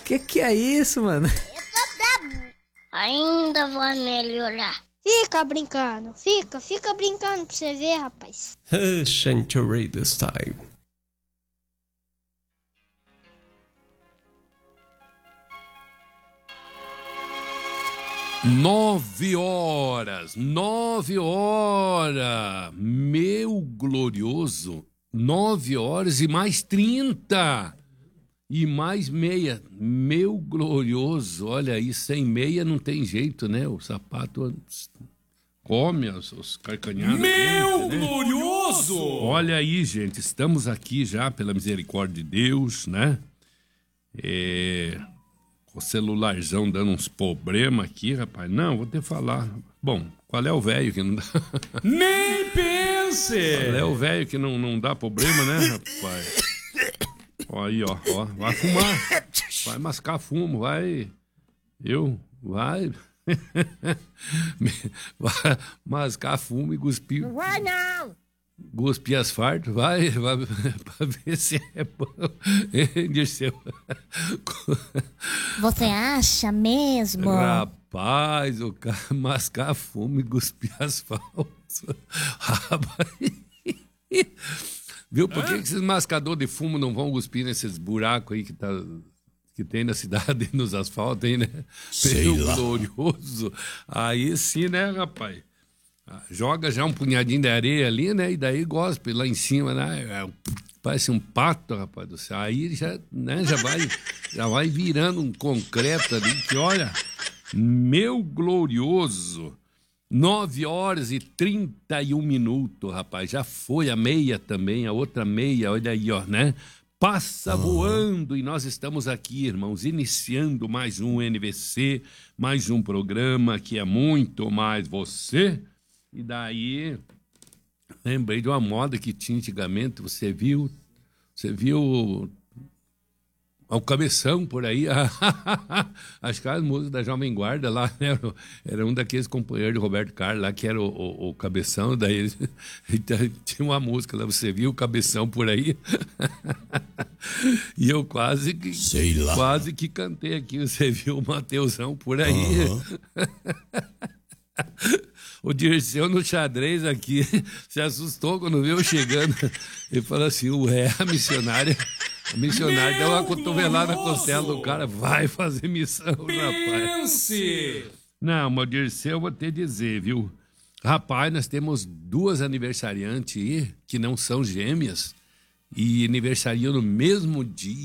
Que é isso, mano? Ainda vai melhorar. Fica brincando, fica brincando pra você ver, rapaz. Century this time. Nove horas, meu glorioso, 9h e mais 30, e mais meia, meu glorioso, olha aí, sem meia não tem jeito, né, o sapato come os carcanhados. Meu né? glorioso! Olha aí, gente, estamos aqui já, pela misericórdia de Deus, né, o celularzão dando uns problemas aqui, rapaz. Não, vou te falar. Bom, qual é o velho que não dá? Nem pense! Qual é o velho que não dá problema, né, rapaz? Ó aí, ó. Vai fumar. Vai mascar fumo, vai. Vai. Vai mascar fumo e cuspir. Não vai não! Cuspir asfalto, vai pra ver se é bom. Dirceu. Você acha mesmo? Rapaz, o cara mascar fumo e cuspir asfalto. Rapaz. Viu? Por que esses mascadores de fumo não vão cuspir nesses buracos aí que tem na cidade, nos asfaltos aí, né? Sei lá. Glorioso. Aí sim, né, rapaz? Joga já um punhadinho de areia ali, né? E daí gospe lá em cima, né? Parece um pato, rapaz do céu. Aí já, né, já vai virando um concreto ali, que olha, meu glorioso, 9h e 31, rapaz. Já foi a meia também, a outra meia, olha aí, ó, né? Passa voando e nós estamos aqui, irmãos, iniciando mais um NVC, mais um programa que é muito mais você. E daí, lembrei de uma moda que tinha antigamente, você viu o Cabeção por aí, acho que as músicas da Jovem Guarda lá, né? Era um daqueles companheiros de Roberto Carlos lá, que era o Cabeção, daí tinha uma música lá, você viu o Cabeção por aí? E eu quase que cantei aqui, você viu o Mateusão por aí? O Dirceu no xadrez aqui se assustou quando viu eu chegando. Ele falou assim, a missionária deu uma cotovelada na costela do cara, vai fazer missão, rapaz. Não, mas Dirceu, eu vou te dizer, viu? Rapaz, nós temos duas aniversariantes aí, que não são gêmeas, e aniversariam no mesmo dia.